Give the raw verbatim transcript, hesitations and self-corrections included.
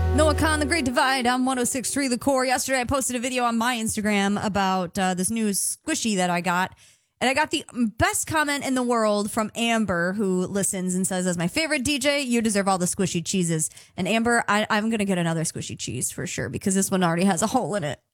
Noah Khan, The Great Divide on one oh six point three The Core. Yesterday, I posted a video on my Instagram about uh, this new squishy that I got. And I got the best comment in the world from Amber, who listens and says, as my favorite D J, you deserve all the squishy cheeses. And Amber, I, I'm going to get another squishy cheese for sure, because this one already has a hole in it.